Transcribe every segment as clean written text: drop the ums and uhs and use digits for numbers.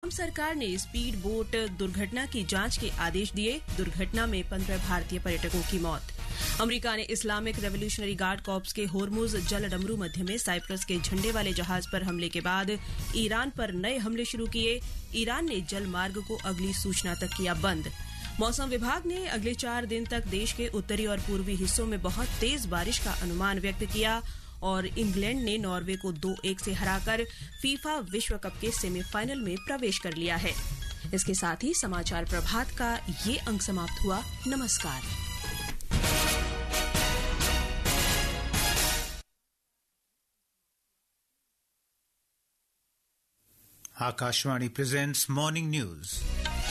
सरकार ने speed boat दुर्घटना की जांच के आदेश दिए। दुर्घटना में 15 भारतीय पर्यटकों की मौत। अमेरिका ने इस्लामिक रेवोल्यूशनरी गार्ड कॉर्प्स के होर्मुज जल डमरू मध्य में साइप्रस के झंडे वाले जहाज पर हमले के बाद ईरान पर नए हमले शुरू किए। ईरान ने जल मार्ग को अगली सूचना तक किया बंद। मौसम विभाग ने अगले 4 दिन तक देश के उत्तरी और पूर्वी हिस्सों में बहुत तेज बारिश का अनुमान व्यक्त किया और इंग्लैंड ने नॉर्वे को 2-1 से हराकर फीफा विश्व कप के सेमीफाइनल में प्रवेश कर लिया है। इसके साथ ही समाचार प्रभात का ये अंक समाप्त हुआ। नमस्कार। Akashvani presents Morning News.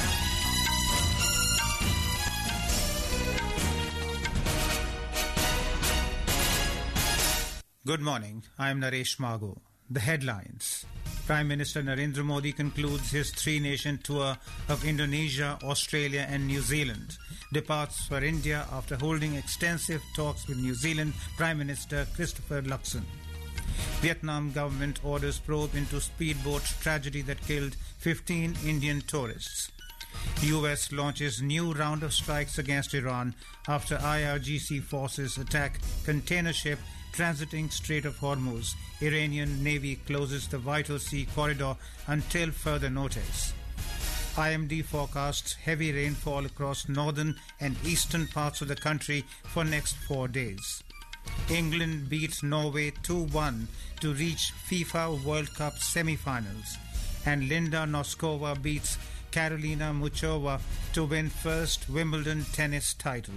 Good morning, I am Naresh Mago. The headlines. Prime Minister Narendra Modi concludes his 3-nation tour of Indonesia, Australia and New Zealand. Departs for India after holding extensive talks with New Zealand Prime Minister Christopher Luxon. Vietnam government orders probe into speedboat tragedy that killed 15 Indian tourists. US launches new round of strikes against Iran after IRGC forces attack container ship transiting Strait of Hormuz. Iranian Navy closes the vital sea corridor until further notice. IMD forecasts heavy rainfall across northern and eastern parts of the country for next 4 days. England beats Norway 2-1 to reach FIFA World Cup semi-finals. And Linda Noskova beats Karolina Muchova to win first Wimbledon tennis title.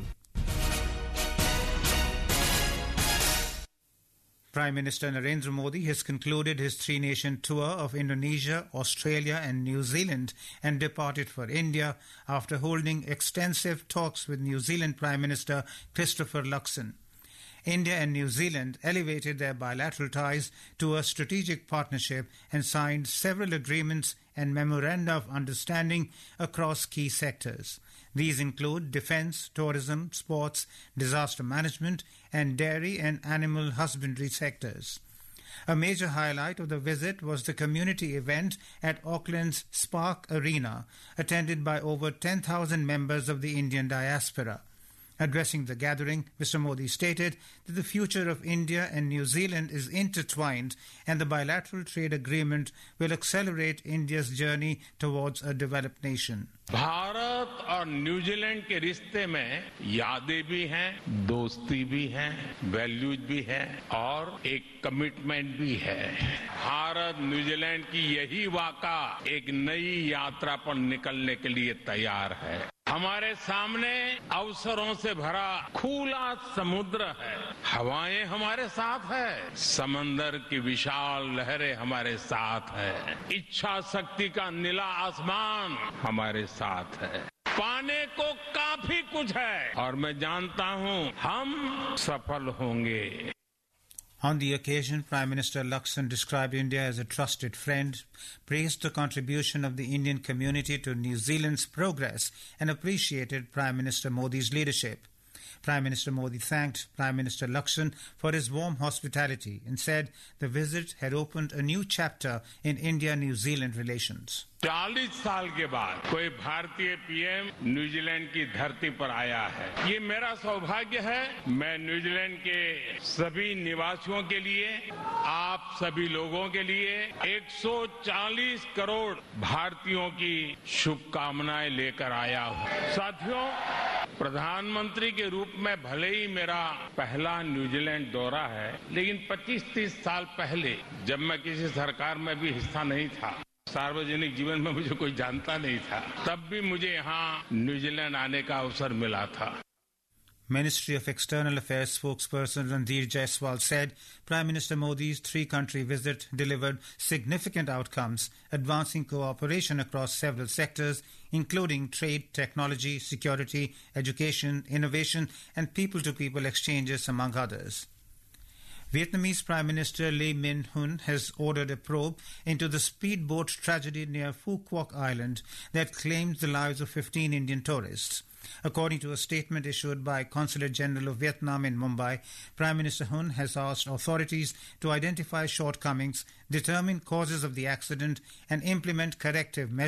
Prime Minister Narendra Modi has concluded his 3-nation tour of Indonesia, Australia and New Zealand and departed for India after holding extensive talks with New Zealand Prime Minister Christopher Luxon. India and New Zealand elevated their bilateral ties to a strategic partnership and signed several agreements and memoranda of understanding across key sectors. These include defence, tourism, sports, disaster management, and dairy and animal husbandry sectors. A major highlight of the visit was the community event at Auckland's Spark Arena, attended by over 10,000 members of the Indian diaspora. Addressing the gathering, Mr. Modi stated that the future of India and New Zealand is intertwined and the bilateral trade agreement will accelerate India's journey towards a developed nation. Bharat और New Zealand के रिश्ते में यादें भी हैं, दोस्ती भी है, वैल्यूज भी है और एक कमिटमेंट भी है। भारत न्यूजीलैंड की यही वाक़ा एक नई यात्रा पर निकलने के लिए तैयार है। हमारे सामने अवसरों से भरा खुला समुद्र है, हवाएं हमारे साथ है, समंदर की विशाल लहरें हमारे साथ है, इच्छा शक्ति का नीला आसमान हमारे साथ है। पाने को काफी कुछ है और मैं जानता हूं हम सफल होंगे। On the occasion, Prime Minister Luxon described India as a trusted friend, praised the contribution of the Indian community to New Zealand's progress, and appreciated Prime Minister Modi's leadership. Prime Minister Modi thanked Prime Minister Luxon for his warm hospitality and said the visit had opened a new chapter in India-New Zealand relations. 40 साल के बाद कोई भारतीय PM New Zealand की धरती पर आया है। ये मेरा सौभाग्य है। मैं न्यूजीलैंड के सभी निवासियों के लिए, आप सभी लोगों के लिए 140 करोड़ भारतीयों की शुभकामनाएं लेकर आया हूं। साथियों, प्रधानमंत्री के रूप में भले ही मेरा पहला न्यूजीलैंड दौरा है, लेकिन 25-30 साल पहले जब मैं किसी सरकार में भी हिस्सा नहीं था, सार्वजनिक जीवन में मुझे कोई जानता नहीं था, तब भी मुझे यहाँ न्यूजीलैंड आने का अवसर मिला था। Ministry of External Affairs spokesperson Ranveer Jaiswal said Prime Minister Modi's 3-country visit delivered significant outcomes, advancing cooperation across several sectors, including trade, technology, security, education, innovation, and people-to-people exchanges, among others. Vietnamese Prime Minister Lee Minh Hun has ordered a probe into the speedboat tragedy near Phu Quoc Island that claimed the lives of 15 Indian tourists. According to a statement issued by Consulate General of Vietnam in Mumbai, Prime Minister Hun has asked authorities to identify shortcomings, determine causes of the accident, and implement corrective measures